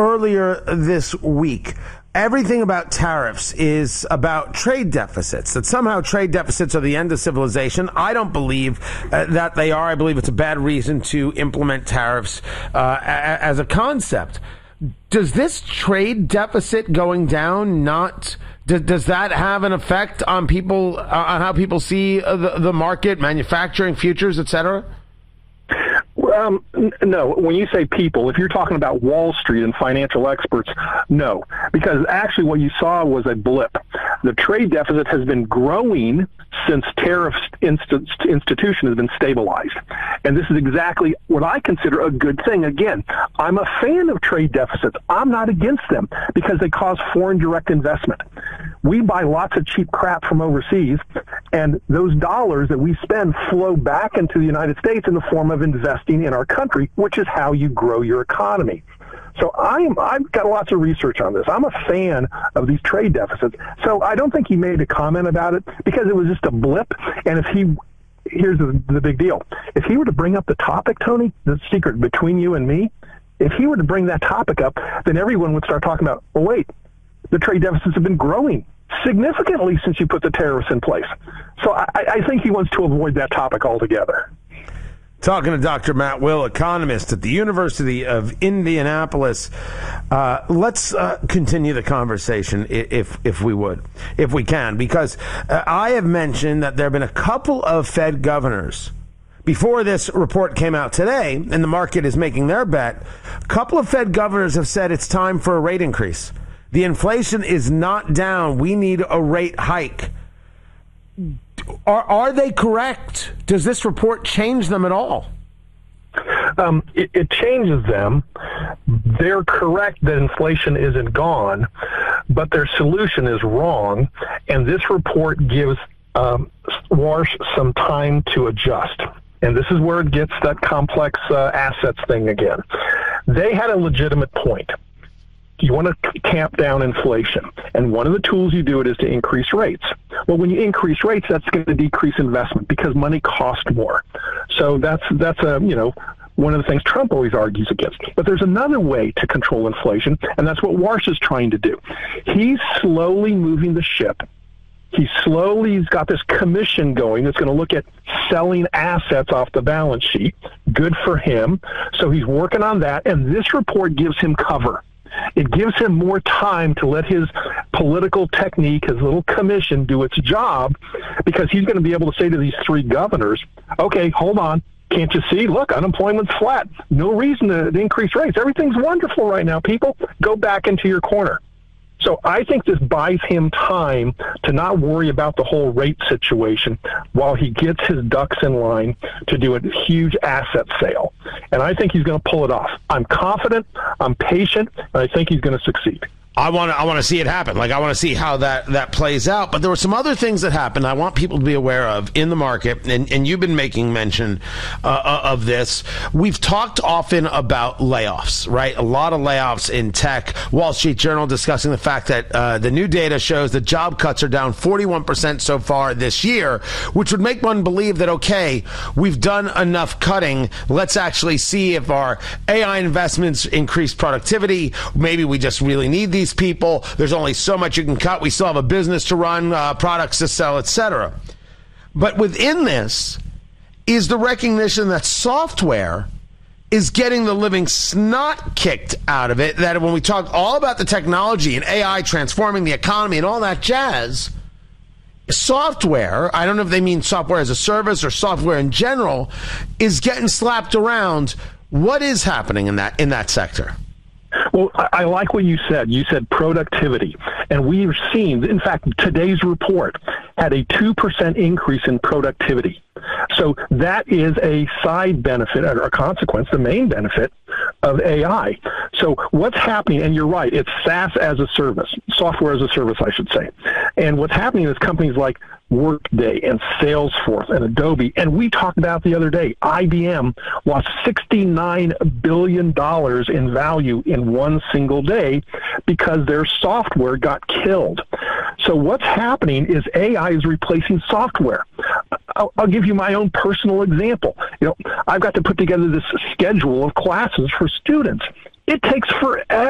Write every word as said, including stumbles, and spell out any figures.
earlier this week. Everything about tariffs is about trade deficits, that somehow trade deficits are the end of civilization. I don't believe uh, that they are. I believe it's a bad reason to implement tariffs uh, a- as a concept. Does this trade deficit going down not, does, does that have an effect on people, uh, on how people see uh, the, the market, manufacturing, futures, et cetera? Um, n- no, when you say people, if you're talking about Wall Street and financial experts, no, because actually what you saw was a blip. The trade deficit has been growing since tariff inst- institution has been stabilized. And this is exactly what I consider a good thing. Again, I'm a fan of trade deficits. I'm not against them because they cause foreign direct investment. We buy lots of cheap crap from overseas, and those dollars that we spend flow back into the United States in the form of investing in our country, which is how you grow your economy. So I'm, I've got lots of research on this. I'm a fan of these trade deficits. So I don't think he made a comment about it because it was just a blip. And if he, here's the, the big deal. If he were to bring up the topic, Tony, the secret between you and me, if he were to bring that topic up, then everyone would start talking about, well, wait, the trade deficits have been growing significantly since you put the tariffs in place. So I, I think he wants to avoid that topic altogether. Talking to Doctor Matt Will, economist at the University of Indianapolis. Uh, let's uh, continue the conversation, if if we would, if we can, because uh, I have mentioned that there have been a couple of Fed governors before this report came out today, and the market is making their bet. A couple of Fed governors have said it's time for a rate increase. The inflation is not down. We need a rate hike. Are are they correct? Does this report change them at all? Um, it, it changes them. They're correct that inflation isn't gone, but their solution is wrong. And this report gives um, Warsh some time to adjust. And this is where it gets that complex uh, assets thing again. They had a legitimate point. You want to tamp down inflation. And one of the tools you do it is to increase rates. Well, when you increase rates, that's going to decrease investment because money costs more. So that's, that's a, you know, one of the things Trump always argues against. But there's another way to control inflation, and that's what Warsh is trying to do. He's slowly moving the ship. He slowly has got this commission going that's going to look at selling assets off the balance sheet. Good for him. So he's working on that, and this report gives him cover. It gives him more time to let his political technique, his little commission, do its job, because he's going to be able to say to these three governors, okay, hold on. Can't you see? Look, unemployment's flat. No reason to, to increase rates. Everything's wonderful right now, people. Go back into your corner. So I think this buys him time to not worry about the whole rate situation while he gets his ducks in line to do a huge asset sale. And I think he's going to pull it off. I'm confident, I'm patient, and I think he's going to succeed. I want to I want to see it happen. Like, I want to see how that, that plays out. But there were some other things that happened I want people to be aware of in the market, and, and you've been making mention uh, of this. We've talked often about layoffs, right? A lot of layoffs in tech. Wall Street Journal discussing the fact that uh, the new data shows that job cuts are down forty-one percent so far this year, which would make one believe that, okay, we've done enough cutting. Let's actually see if our A I investments increase productivity. Maybe we just really need these people. There's only so much you can cut. We still have a business to run, uh, products to sell, et cetera. But within this is the recognition that software is getting the living snot kicked out of it. That when we talk all about the technology and A I transforming the economy and all that jazz, software, I don't know if they mean software as a service or software in general, is getting slapped around. What is happening in that in that sector? Well, I, I like what you said. You said productivity. And we've seen, in fact, today's report had a two percent increase in productivity. So that is a side benefit or a consequence, the main benefit of A I. So what's happening, and you're right, it's SaaS as a service, software as a service, I should say. And what's happening is companies like Workday and Salesforce and Adobe, and we talked about the other day, I B M lost sixty-nine billion dollars in value in one single day because their software got killed. So what's happening is A I is replacing software. I'll, I'll give you my own personal example. You know, I've got to put together this schedule of classes for students. It takes forever